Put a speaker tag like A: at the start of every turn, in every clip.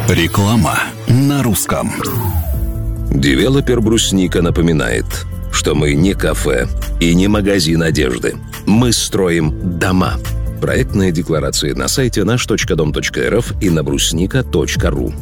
A: Реклама на русском.
B: Девелопер «Брусника» напоминает, что мы не кафе и не магазин одежды. Мы строим дома. Проектные декларации на сайте наш.дом.рф и на брусника.ру.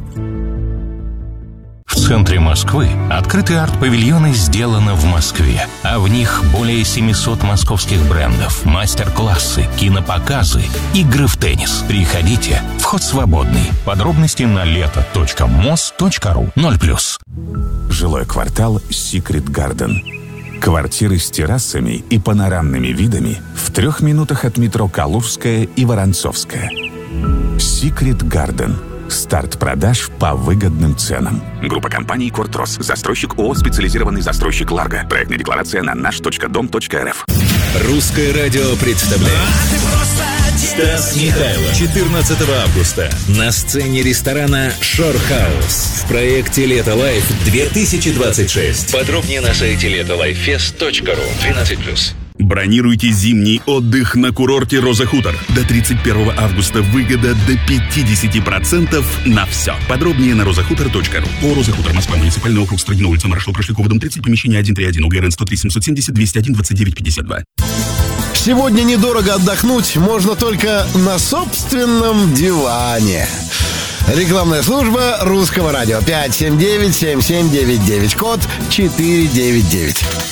C: В центре Москвы открыты арт-павильоны «Сделано в Москве», а в них более 700 московских брендов, мастер-классы, кинопоказы, игры в теннис. Приходите, вход свободный. Подробности на лето.мос.ру. 0+.
D: Жилой квартал Secret Garden. Квартиры с террасами и панорамными видами в 3 минутах от метро Калужская и Воронцовская. Secret Garden. Старт продаж по выгодным ценам. Группа компаний «Кортрос». Застройщик ООО «Специализированный застройщик Ларго». Проектная декларация на наш.дом.рф.
E: Русское радио представляет Стас Михайлов. 14 августа на сцене ресторана «Шорхаус» в проекте «Лето Лайф 2026». Подробнее на сайте letolifefest.ru. 12+.
F: Бронируйте зимний отдых на курорте «Роза Хутор». До 31 августа выгода до 50% на все. Подробнее на rozahutор.ru. О, «Роза Хутор», Москва, муниципальный округ, Строгино, улица Маршала Прошлякова, дом 30, помещение 131, УГРН 103 770 201 29 52.
G: Сегодня недорого отдохнуть можно только на собственном диване. Рекламная служба Русского радио. 579-7799, код 499.